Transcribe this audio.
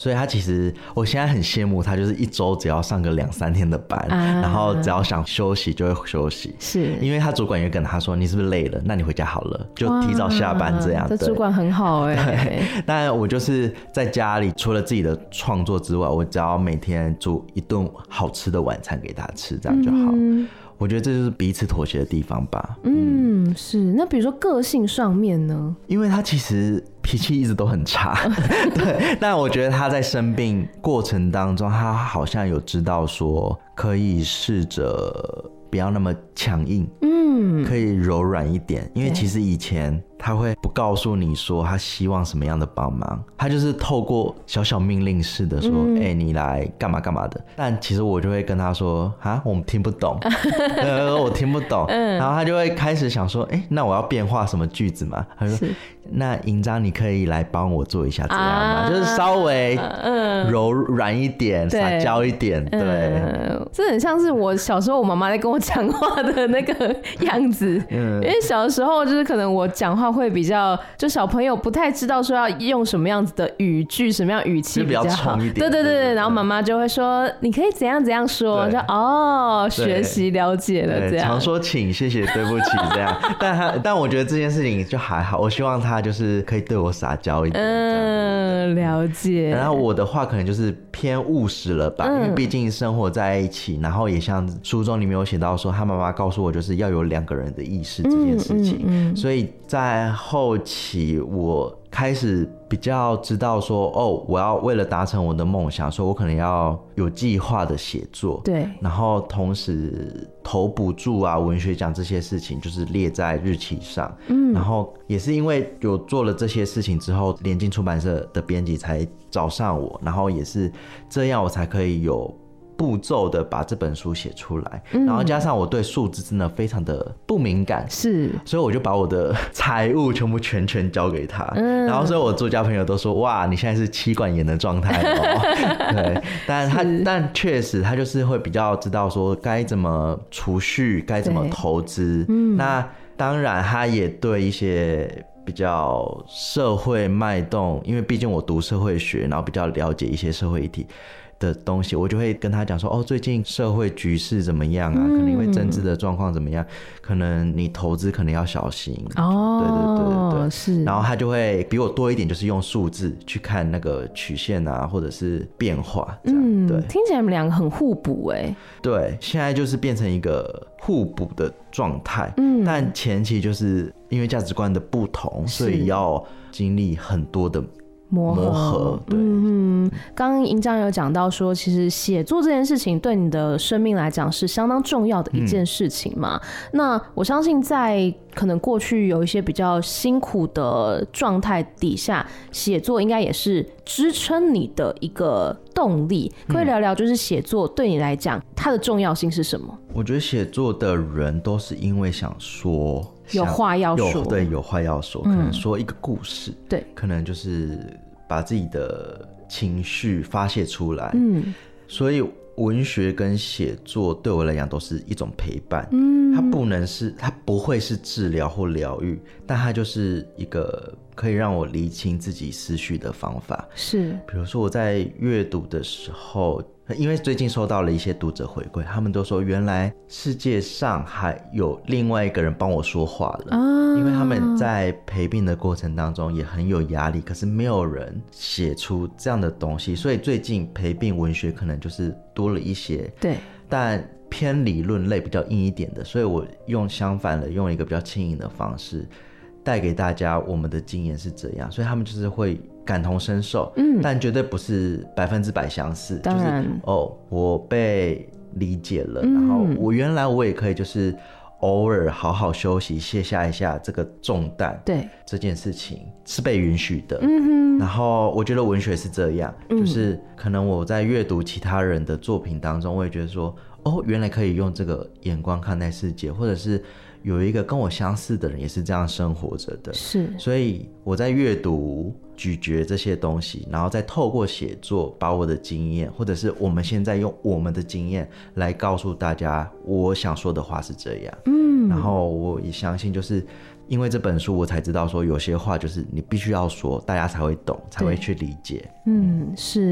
所以他其实我现在很羡慕他，就是一周只要上个2-3天的班，然后只要想休息就会休息， 是因为他主管也跟他说你是不是累了，那你回家好了，就提早下班这样。 这主管很好对，但我就是在家里除了自己的创作之外，我只要每天煮一顿好吃的晚餐给他吃，这样就好。我觉得这就是彼此妥协的地方吧。 是。那比如说个性上面呢？ 因为他其实脾气一直都很差，对。但我觉得他在生病过程当中，他好像有知道说可以试着不要那么强硬，可以柔软一点。因为其实以前他会不告诉你说他希望什么样的帮忙，他就是透过小小命令式的说你来干嘛干嘛的。但其实我就会跟他说我们听不懂我听不懂，然后他就会开始想说那我要变化什么句子嘛。他说那营章你可以来帮我做一下这样嘛，就是稍微柔软一点，撒娇一点。对， 这很像是我小时候我妈妈在跟我讲话的那个样子。因为小的时候就是可能我讲话会比较，就小朋友不太知道说要用什么样子的语句，什么样语气比较好， 就比较冲一点。 对，然后妈妈就会说你可以怎样怎样说，就学习了解了这样。 常说请谢谢对不起这样。但我觉得这件事情就还好，我希望他就是可以对我撒娇一点。 了解。 然后我的话可能就是偏务实了吧，因为毕竟生活在一起，然后也像书中里面有写到说他妈妈告诉我就是要有2个人的意识这件事情。所以在后期我开始比较知道说我要为了达成我的梦想，说我可能要有计划的写作， 对， 然后同时投补助啊、文学奖这些事情就是列在日期上。然后也是因为有做了这些事情之后，联经出版社的编辑才找上我，然后也是这样我才可以有步骤的把这本书写出来。然后加上我对数字真的非常的不敏感， 是， 所以我就把我的财务全交给他。然后所以我作家朋友都说哇你现在是妻管严的状态对，但确实他就是会比较知道说该怎么储蓄，该怎么投资。那当然他也对一些比较社会脉动，因为毕竟我读社会学，然后比较了解一些社会议题的东西，我就会跟他讲说最近社会局势怎么样啊，可能因为政治的状况怎么样，可能你投资可能要小心。对， 是。 然后他就会比我多一点，就是用数字去看那个曲线啊，或者是变化这样。对， 听起来你们2个很互补对，现在就是变成一个互补的状态。但前期就是因为价值观的不同，所以要经历很多的磨合。对， 刚刚营章有讲到说其实写作这件事情对你的生命来讲是相当重要的一件事情嘛。那我相信在可能过去有一些比较辛苦的状态底下，写作应该也是支撑你的一个动力。可以聊聊就是写作对你来讲它的重要性是什么？ 我觉得写作的人都是因为想说有话要说， 对，有话要说，可能说一个故事， 对， 可能就是把自己的情绪发泄出来。所以文学跟写作对我来讲都是一种陪伴。它不会是治疗或疗愈，但它就是一个可以让我厘清自己思绪的方法。 是，比如说我在阅读的时候，因为最近收到了一些读者回馈，他们都说原来世界上还有另外一个人帮我说话了。因为他们在陪病的过程当中也很有压力，可是没有人写出这样的东西，所以最近陪病文学可能就是多了一些， 对， 但偏理论类比较硬一点的，所以我相反的用一个比较轻盈的方式带给大家我们的经验是这样，所以他们就是会感同身受。但绝对不是100%相似， 当然就是我被理解了，然后原来我也可以就是偶尔好好休息，卸下一下这个重担， 对， 这件事情是被允许的。然后我觉得文学是这样，就是可能我在阅读其他人的作品当中，我也觉得说原来可以用这个眼光看待世界，或者是有一个跟我相似的人也是这样生活着的。 是， 所以我在阅读咀嚼这些东西，然后再透过写作把我的经验，或者是我们现在用我们的经验来告诉大家我想说的话是这样。然后我也相信就是因为这本书我才知道说有些话就是你必须要说大家才会懂，才会去理解。 是。